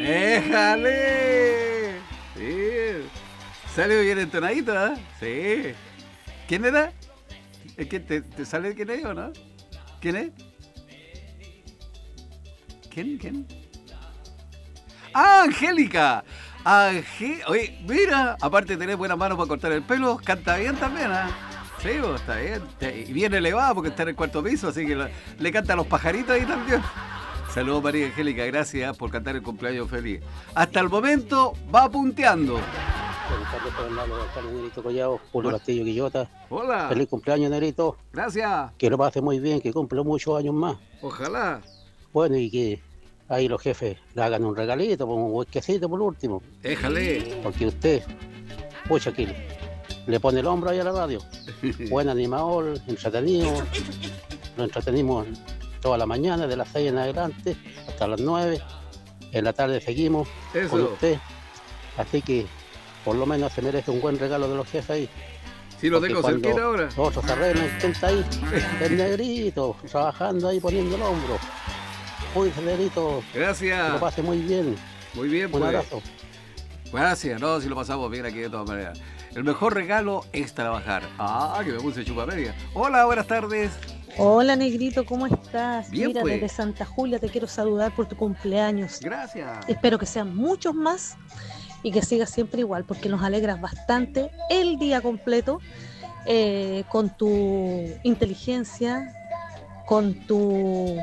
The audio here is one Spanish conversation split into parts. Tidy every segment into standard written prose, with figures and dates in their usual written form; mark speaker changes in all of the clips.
Speaker 1: ¡Éjale! Sí. Sale bien entonadito, ¿eh? Sí. ¿Quién era? ¿Es que te sale quién es o no? ¿Quién es? ¿Quién? ¡Ah, Angélica! Oye, mira, aparte de tener buenas manos para cortar el pelo, canta bien también, ¿ah? Sí, pues, está bien. Y bien elevada porque está en el cuarto piso, así que le canta a los pajaritos ahí también. Saludos, María Angélica, gracias por cantar el cumpleaños feliz. Hasta el momento va punteando.
Speaker 2: Buenas tardes, Fernando, Negrito Collado, Julio Castillo Quillota.
Speaker 1: Hola.
Speaker 2: Feliz cumpleaños, Negrito.
Speaker 1: Gracias.
Speaker 2: Que lo pase muy bien, que cumple muchos años más.
Speaker 1: Ojalá.
Speaker 2: Bueno, y que ahí los jefes le hagan un regalito, un huesquecito por último.
Speaker 1: Déjale.
Speaker 2: Porque usted, pucha, que le pone el hombro ahí a la radio. Buen animador, entretenido. Lo entretenimos toda la mañana, de las 6 en adelante, hasta las 9. En la tarde seguimos con usted. Así que por lo menos se merece un buen regalo de los jefes ahí.
Speaker 1: Sí, lo tengo cerquita ahora.
Speaker 2: Otros se arreglan, ¿quién está ahí? El Negrito, trabajando ahí, poniendo el hombro. Muy Negrito.
Speaker 1: Gracias.
Speaker 2: Que lo pase muy bien.
Speaker 1: Muy bien,
Speaker 2: un
Speaker 1: pues.
Speaker 2: abrazo.
Speaker 1: Gracias, no, si lo pasamos bien aquí de todas maneras. El mejor regalo es trabajar. Ah, que me puse chupa media. Hola, buenas tardes.
Speaker 3: Hola, Negrito, ¿cómo estás?
Speaker 1: Bien,
Speaker 3: mira,
Speaker 1: pues.
Speaker 3: Desde Santa Julia te quiero saludar por tu cumpleaños.
Speaker 1: Gracias.
Speaker 3: Espero que sean muchos más y que sigas siempre igual, porque nos alegras bastante el día completo con tu inteligencia, con tu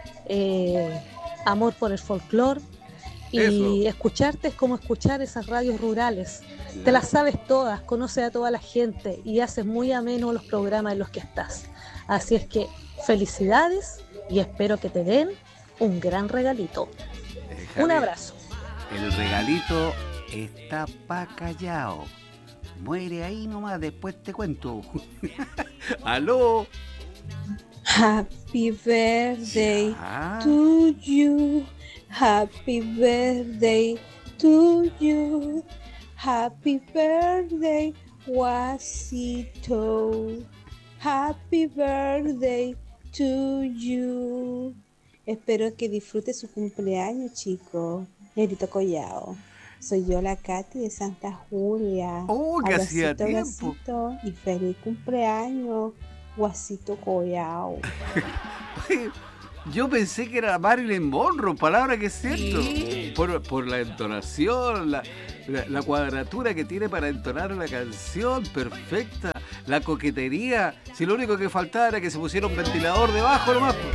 Speaker 3: amor por el folclore. Y escucharte es como escuchar esas radios rurales. Te las sabes todas, conoces a toda la gente y haces muy ameno los programas en los que estás. Así es que felicidades y espero que te den un gran regalito. Un abrazo.
Speaker 1: El regalito está pa' callao. Muere ahí nomás, después te cuento. ¡Aló!
Speaker 4: Happy birthday to you. Happy birthday to you. Happy birthday, Guasito. Happy birthday to you. Espero que disfrute su cumpleaños, chicos. Negrito Collao. Soy yo, la Katy de Santa Julia.
Speaker 1: ¡Oh, que hacía tiempo!
Speaker 4: Abracito y feliz cumpleaños, Guasito Collao.
Speaker 1: Yo pensé que era Marilyn Monroe, palabra que es cierto. Por la entonación, la cuadratura que tiene para entonar una canción perfecta, la coquetería. Si lo único que faltaba era que se pusiera un ventilador debajo nomás.